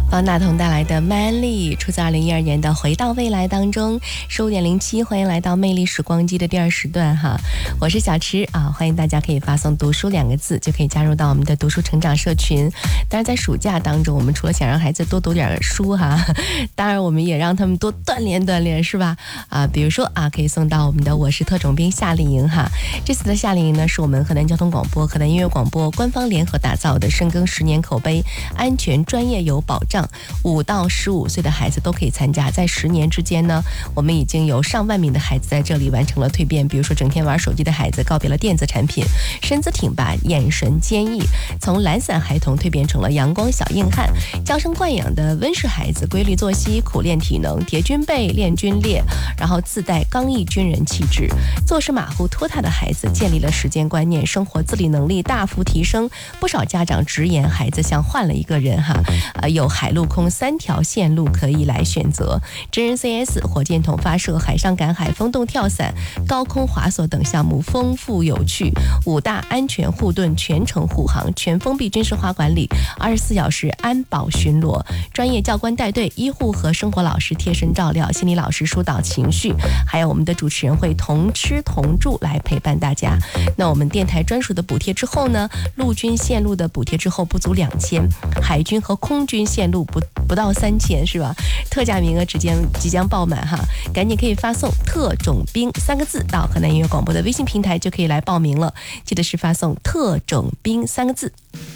方大同带来的 Manly 出自2012年的《回到未来》当中，15.07，欢迎来到魅力时光机的第二时段哈，我是小池啊，欢迎大家可以发送读书2个字就可以加入到我们的读书成长社群。当然在暑假当中，我们除了想让孩子多读点书哈，当然我们也让他们多锻炼是吧？比如说可以送到我们的我是特种兵夏令营哈。这次的夏令营呢，是我们河南交通广播、河南音乐广播官方联合打造的深耕10年口碑，安全专业有保障，5到15岁的孩子都可以参加。在10年之间呢，我们已经有上万名的孩子在这里完成了蜕变。比如说整天玩手机的孩子告别了电子产品，身姿挺拔，眼神坚毅，从懒散孩童蜕变成了阳光小硬汉。娇生惯养的温室孩子，规律作息，苦练体能，叠军备，练军列，然后自带刚毅军人气质。做事马虎拖沓的孩子，建立了时间观念，生活自理能力大幅提升。不少家长直言孩子像换了一个人哈。有海陆空3条线路可以来选择，真人 CS、火箭筒发射、海上赶海、风洞跳伞、高空滑索等项目丰富有趣。5大安全护盾全程护航，全封闭军事化管理，24小时安保巡逻，专业教官带队，医护和生活老师贴身照料，心理老师疏导情绪，还有我们的主持人会同吃同住来陪伴大家。那我们电台专属的补贴之后呢，陆军线路的补贴之后不足2000，海军和空军线路不到3000是吧？特价名额即将爆满哈，赶紧可以发送特种兵3个字到河南音乐广播的微信平台就可以来报名了，记得是发送特种兵3个字。